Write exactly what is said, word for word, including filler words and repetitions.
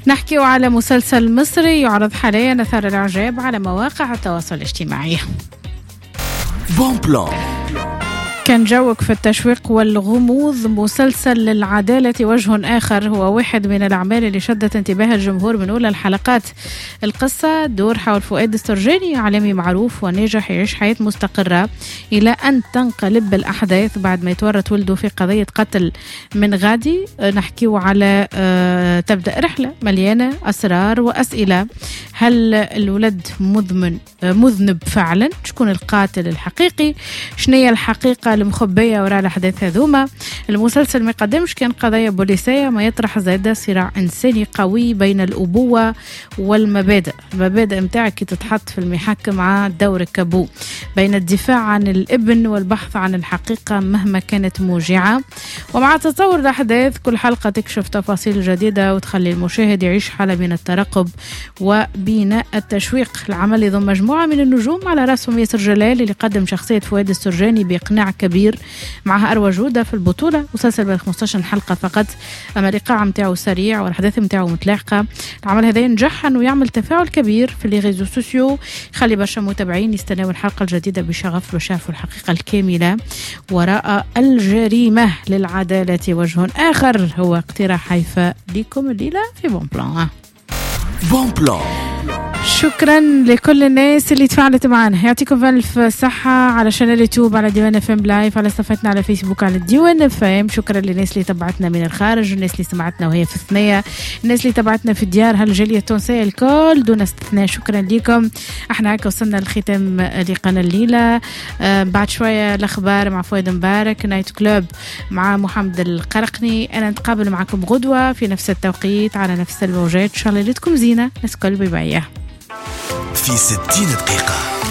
نحكي على مسلسل مصري يعرض حاليا أثار الإعجاب على مواقع التواصل الاجتماعي. بون بلان. كان جوك في التشويق والغموض. مسلسل للعدالة وجه آخر هو واحد من الأعمال اللي شدت انتباه الجمهور من أولى الحلقات. القصة دور حول فؤاد السرجاني، إعلامي معروف وناجح يعيش حياة مستقرة إلى أن تنقلب الأحداث بعد ما يتورط ولده في قضية قتل من غادي. نحكيه على أه تبدأ رحلة مليانة أسرار وأسئلة. هل الولد مذمن مذنب فعلا؟ شكون القاتل الحقيقي؟ شنية الحقيقة المخبية وراء الأحداث هذوما؟ المسلسل ما يقدمش كان قضايا بوليسية، ما يطرح زادة صراع إنساني قوي بين الأبوة والمبادئ. المبادئ متاعك كي تتحط في المحك مع دور كابو، بين الدفاع عن الابن والبحث عن الحقيقة مهما كانت موجعة. ومع تطور الأحداث كل حلقة تكشف تفاصيل جديدة وتخلي المشاهد يعيش حالة من الترقب وبناء التشويق. العمل يضم مجموعة من النجوم على رأسهم ياسر جلال اللي قدم شخصية فؤاد السرجاني بإقناع كبير، معها أروى جودة في البطولة. مسلسل ب خمسطاش حلقة فقط، أما الإيقاع متاعه سريع والأحداث متاعه متلاحقة. العمل هذا ينجح أنه يعمل تفاعل كبير في اللي ريزو سوسيو، يخلي برشا متابعين يستناو الحلقة الجديدة بشغف باش يعرفوا الحقيقة الكاملة وراء الجريمة. للعدالة وجه آخر هو اقتراح هيفاء لكم الليلة في بون بلان. بون بلان. شكرا لكل الناس اللي تفاعلت معنا، يعطيكم ألف صحة. على شانل يوتيوب على ديوان اف ام لايف، على صفحتنا على فيسبوك على ديوان اف ام. شكرا للناس اللي تبعتنا من الخارج، الناس اللي سمعتنا وهي في الثنية، الناس اللي تبعتنا في الديار، هالجالية التونسية الكل دون استثناء. شكرا لكم. احنا هكا وصلنا لختام لقاءنا الليلة. آه بعد شوية الأخبار مع فؤاد مبارك، نايت كلوب مع محمد القرقني. أنا نتقابل معكم غدوة في نفس التوقيت على نفس الموجات. إن شاء الله ليلتكم زينة. ناس كل بيبايا. في ستين دقيقة.